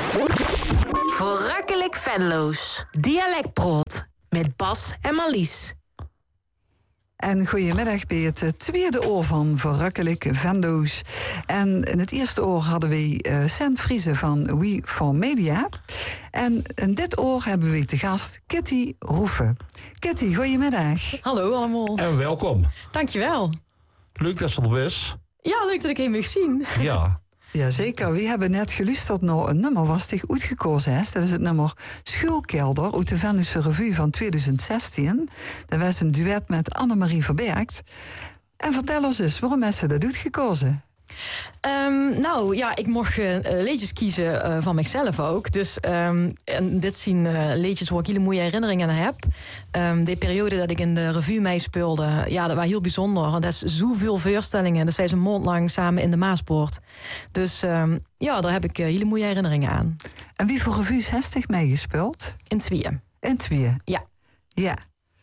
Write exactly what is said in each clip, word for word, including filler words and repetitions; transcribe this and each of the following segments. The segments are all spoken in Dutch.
Verrukkelijk Venlo's. Dialectproot met Bas en Marlies. En goedemiddag bij het tweede oor van Verrukkelijk Venlo's. En in het eerste oor hadden we uh, Sint Friese van We for Media. En in dit oor hebben we te gast Kitty Roeven. Kitty, goedemiddag. Hallo allemaal. En welkom. Dankjewel. Leuk dat ze er is. Ja, leuk dat ik hem mag zien. Ja. Jazeker, we hebben net geluisterd naar een nummer was zich uitgekozen is. Dat is het nummer Schuilkelder uit de Venlose Revue van twintig zestien. Dat was een duet met Annemarie Verbergt. En vertel ons eens, waarom is ze dat uitgekozen? Um, nou ja, ik mocht uh, liedjes kiezen uh, van mezelf ook. Dus um, en dit zijn uh, liedjes waar ik hele mooie herinneringen aan heb. Um, de periode dat ik in de revue meespeelde, ja, dat was heel bijzonder. Want dat is zoveel voorstellingen. Dat zijn ze een maand lang samen in de Maaspoort. Dus um, ja, daar heb ik uh, hele mooie herinneringen aan. En wie voor revues heeft zich meegespeeld? In tweeën. In tweeën? Ja. Ja.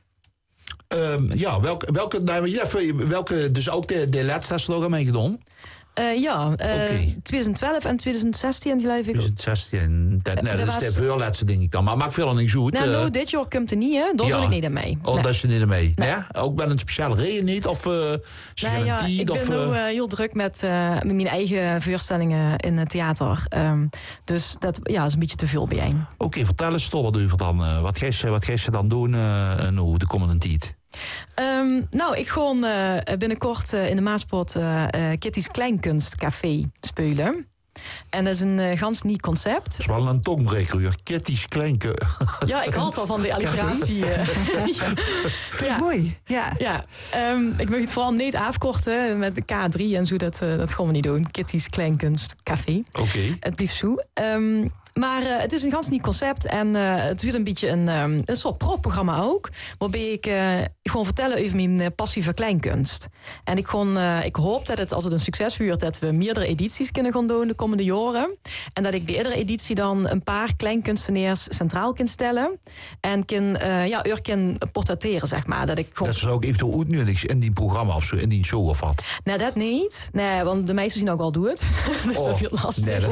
Um, ja, welke, welke, nou, ja, welke, dus ook de, de laatste slogan meegedaan? Uh, ja, uh, okay. twintig twaalf en twintig zestien geloof ik. twintig zestien, dat, nee, uh, dat, dat is was... de voorlaatste ding ik dan. Maar maakt veel niet zo goed. Nou, uh, no, dit jaar komt er niet, hè? Daar ja. doe ik niet aan mee. Oh, nee. dat is er niet aan mee. Nee. Ja? Ook met een speciale reden niet? Of uh, nee, ja, ik ben of, nu uh... uh, heel druk met, uh, met mijn eigen voorstellingen in het theater. Um, dus dat ja, is een beetje te veel bijeen. Oké, okay, vertel eens toch wat u dan. Uh, wat ga je, wat ga je dan doen uh, nou, de komende tijd? Um, nou, ik ga uh, binnenkort uh, in de Maaspoort uh, uh, Kitty's Kleinkunstcafé spelen. En dat is een uh, gans nieuw concept. Dat is wel een tongbreker, Kitty's Kleinkunst. Ja, ik had al van de alliteratie. Uh, ja. Ja. Mooi, ja. ja um, ik mag het vooral niet afkorten met de K drie en zo. Dat, uh, dat gaan we niet doen. Kitty's Kleinkunstcafé. Oké. Okay. Het blieft zo. Um, Maar uh, het is een gans nieuw concept en uh, het wordt een beetje een, um, een soort proefprogramma ook. Waarbij ik uh, gewoon vertellen over mijn uh, passie voor kleinkunst. En ik, gewoon, uh, ik hoop dat het, als het een succes wordt, dat we meerdere edities kunnen gaan doen de komende jaren. En dat ik bij iedere editie dan een paar kleinkunstenaars centraal kan stellen. En kan, uh, ja, u kan portretteren, zeg maar. Dat, ik gewoon... dat is ook eventueel uitnodigd in die programma of zo, in die show of wat? Nee, dat niet. Nee, want de meesten zien ook wel doe het. Dus oh, dat is lastig. Nee, dat...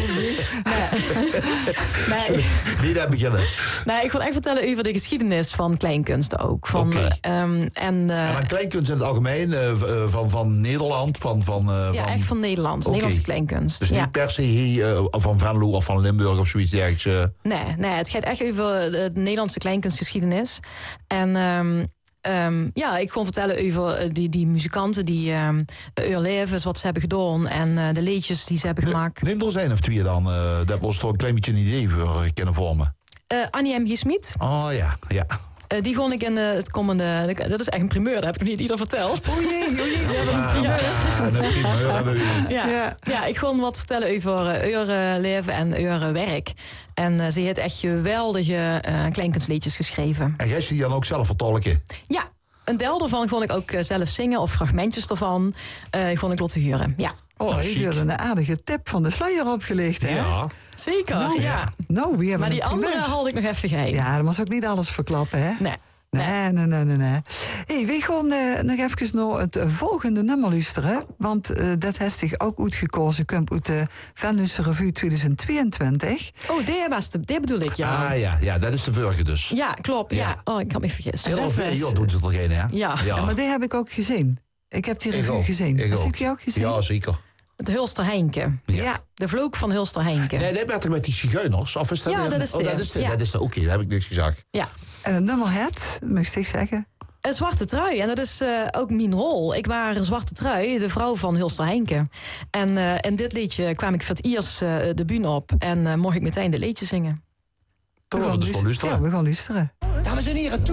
nee. Nee, daar beginnen. Nee, ik wil echt vertellen over de geschiedenis van kleinkunst ook. Van, okay. um, en, uh, en dan kleinkunst in het algemeen uh, van, van Nederland? Van, van, uh, ja, van... echt van Nederland. Okay. Nederlandse kleinkunst. Dus ja. niet per se hier, uh, van Venlo of van Limburg of zoiets dergelijks? Uh... Nee, nee, het gaat echt over de Nederlandse kleinkunstgeschiedenis. En... Um, Um, ja, ik kon vertellen over die, die muzikanten die um, hun levens, wat ze hebben gedaan en uh, de liedjes die ze hebben gemaakt. Neem er zijn of twee dan, uh, dat was toch een klein beetje een idee voor uh, kunnen vormen. Uh, Annie M. G. Smit. Oh ja, ja. Uh, die gewoon ik in uh, het komende... Dat is echt een primeur, dat heb ik nog niet ieder verteld. O jee, o jee. Ja, een primeur. Ja, een primeur hebben we. Ja, ja. ja, ik gewoon wat vertellen over uh, uw leven en uw werk. En uh, ze heeft echt geweldige uh, kleinkunstliedjes geschreven. En jij die dan ook zelf vertolken? Ja, een deel daarvan kon ik ook uh, zelf zingen of fragmentjes ervan uh, kon ik laten huren. Ja. Oh, je hebt een aardige tip van de sluier opgelegd, hè? Ja. Zeker, nou, ja. Nou, we maar die andere haalde ik nog even geheim. Ja, dat was ook niet alles verklappen, hè? Nee. Nee, nee, nee, nee. nee. Hey, we gaan uh, nog even naar het volgende nummer luisteren. Want uh, dat heeft zich ook uitgekozen. Komt uit de Venlose Revue twintig tweeëntwintig. Oh, die, was de, die bedoel ik, ja. Ah ja, ja, dat is de vorige dus. Ja, klopt. Ja. Ja. Oh, ik had me vergist. Heel veel doen ze er geen, hè? Ja. Ja. ja. Maar die heb ik ook gezien. Ik heb die revue gezien. Heb je die ook gezien? Ja, zeker. Het Hulster Heinke. Ja. ja. De vloek van Hulster Heinke. Nee, dat werd er met die zigeuners. Of is dat ja, weer... dat is de. Oh, dat is de. Ja. Dat is de. Oké, okay, dat heb ik niks gezegd. Ja. En het nummer het, moest ik zeggen? Een zwarte trui. En dat is uh, ook mijn rol. Ik was een zwarte trui, de vrouw van Hulster Heinke. En uh, in dit liedje kwam ik voor het eerst uh, de bühne op. En uh, mocht ik meteen de liedje zingen. We gaan dus luisteren. Ja, we gaan luisteren. Dames en heren,